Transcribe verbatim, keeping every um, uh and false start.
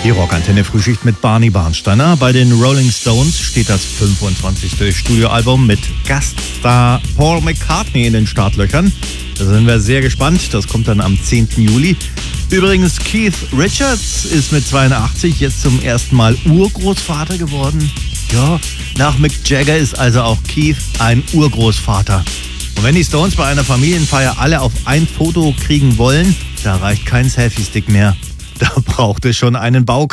Die Rockantenne Frühschicht mit Barney Barnsteiner. Bei den Rolling Stones steht das fünfundzwanzigste Studioalbum mit Gaststar Paul McCartney in den Startlöchern. Da sind wir sehr gespannt. Das kommt dann am zehnten Juli. Übrigens, Keith Richards ist mit zweiundachtzig jetzt zum ersten Mal Urgroßvater geworden. Ja, nach Mick Jagger ist also auch Keith ein Urgroßvater. Und wenn die Stones bei einer Familienfeier alle auf ein Foto kriegen wollen, da reicht kein Selfie-Stick mehr. Da braucht es schon einen Baukran.